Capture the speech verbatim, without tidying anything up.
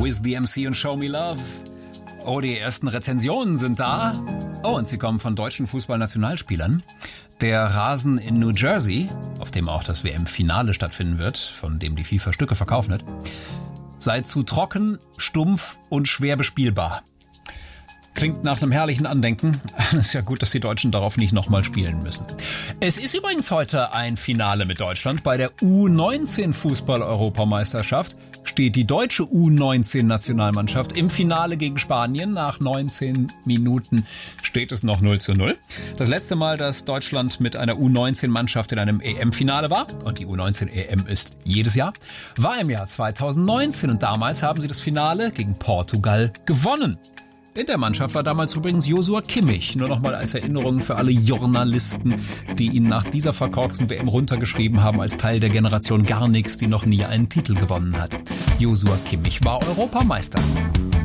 With the M C und Show Me Love. Oh, die ersten Rezensionen sind da. Oh, und sie kommen von deutschen Fußballnationalspielern. Der Rasen in New Jersey, auf dem auch das W M-Finale stattfinden wird, von dem die FIFA Stücke verkaufen wird, sei zu trocken, stumpf und schwer bespielbar. Klingt nach einem herrlichen Andenken. Ist ja gut, dass die Deutschen darauf nicht nochmal spielen müssen. Es ist übrigens heute ein Finale mit Deutschland. Bei der U neunzehn Fußball-Europameisterschaft steht die deutsche U neunzehn Nationalmannschaft im Finale gegen Spanien. Nach neunzehn Minuten steht es noch null zu null. Das letzte Mal, dass Deutschland mit einer U neunzehn Mannschaft in einem E M-Finale war, und die U neunzehn E M ist jedes Jahr, war im Jahr zweitausendneunzehn. Und damals haben sie das Finale gegen Portugal gewonnen. In der Mannschaft war damals übrigens Joshua Kimmich. Nur noch mal als Erinnerung für alle Journalisten, die ihn nach dieser verkorksten W M runtergeschrieben haben als Teil der Generation gar nichts, die noch nie einen Titel gewonnen hat. Joshua Kimmich war Europameister.